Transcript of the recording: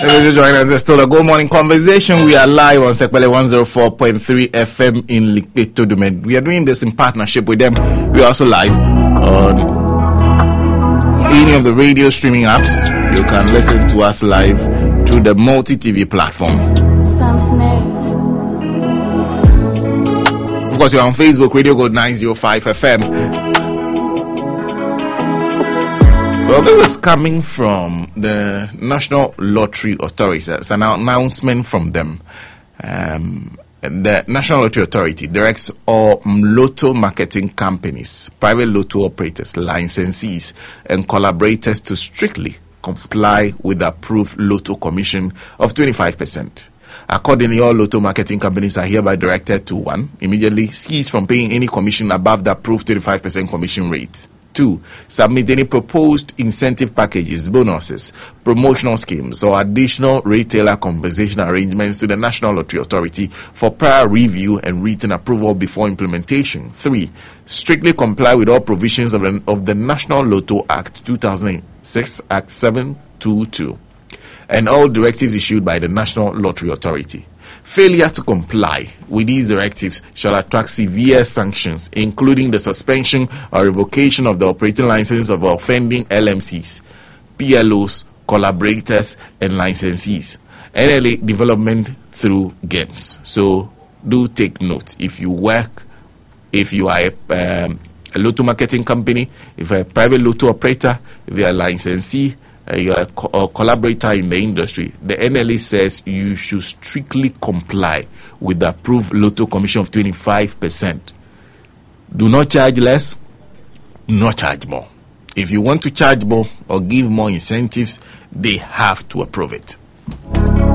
If you join us, it's still a Good Morning Conversation. We are live on Sekpele 104.3 FM in Likpeto Domain. We are doing this in partnership with them. We are also live on any of the radio streaming apps. You can listen to us live through the multi-TV platform. Of course, you're on Facebook, Radio Gold 905 FM. Well, this is coming from the National Lottery Authority. It's an announcement from them. The National Lottery Authority directs all lotto marketing companies, private lotto operators, licensees, and collaborators to strictly comply with the approved lotto commission of 25%. Accordingly, all lotto marketing companies are hereby directed to 1. Immediately cease from paying any commission above the approved 25% commission rate. 2. Submit any proposed incentive packages, bonuses, promotional schemes, or additional retailer compensation arrangements to the National Lottery Authority for prior review and written approval before implementation. 3. Strictly comply with all provisions of the National Lotto Act 2006, Act 722, and all directives issued by the National Lottery Authority. Failure to comply with these directives shall attract severe sanctions, including the suspension or revocation of the operating license of offending LMCs, PLOs, collaborators, and licensees. NLA development through games. So do take note. If you are a lotto marketing company, if you're a private lotto operator, if you're a licensee, you're a collaborator in the industry, the NLA says you should strictly comply with the approved lotto commission of 25%. Do not charge less, do not charge more. If you want to charge more or give more incentives, they have to approve it.